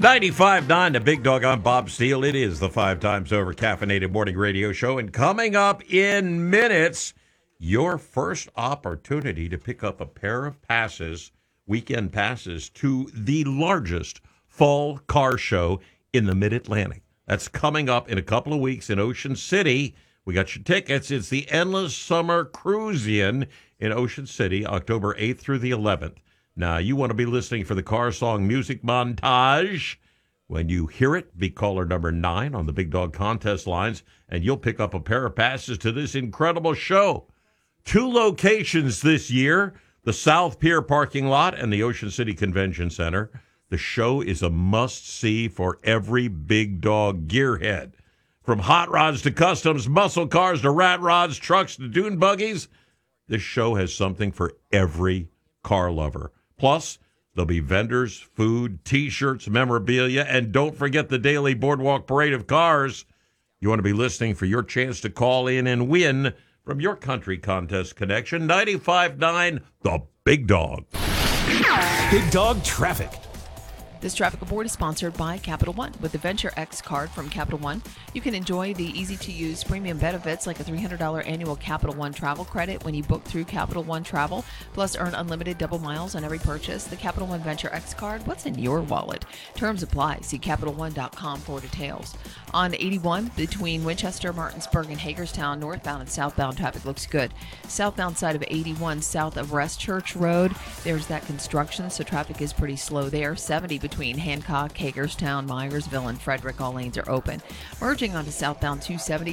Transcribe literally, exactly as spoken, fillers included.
ninety-five point nine, the Big Dog. I'm Bob Steele. It is the five times over caffeinated morning radio show. And coming up in minutes, your first opportunity to pick up a pair of passes, weekend passes, to the largest fall car show in the Mid-Atlantic. That's coming up in a couple of weeks in Ocean City. We got your tickets. It's the Endless Summer Cruisian in Ocean City, October eighth through the eleventh. Now, you want to be listening for the car song music montage. When you hear it, be caller number nine on the Big Dog contest lines, and you'll pick up a pair of passes to this incredible show. Two locations this year, the South Pier parking lot and the Ocean City Convention Center. The show is a must-see for every Big Dog gearhead. From hot rods to customs, muscle cars to rat rods, trucks to dune buggies, this show has something for every car lover. Plus, there'll be vendors, food, T-shirts, memorabilia, and don't forget the daily Boardwalk Parade of Cars. You want to be listening for your chance to call in and win from your country contest connection. ninety-five point nine, the Big Dog. Big Dog Traffic. This traffic report is sponsored by Capital One. With the Venture X card from Capital One, you can enjoy the easy-to-use premium benefits like a three hundred dollars annual Capital One travel credit when you book through Capital One Travel, plus earn unlimited double miles on every purchase. The Capital One Venture X card, what's in your wallet? Terms apply. See Capital One dot com for details. On eighty-one, between Winchester, Martinsburg, and Hagerstown, northbound and southbound traffic looks good. Southbound side of eighty-one, south of Rest Church Road, there's that construction, so traffic is pretty slow there. seventy between Hancock, Hagerstown, Myersville, and Frederick, all lanes are open. Merging onto southbound two seventy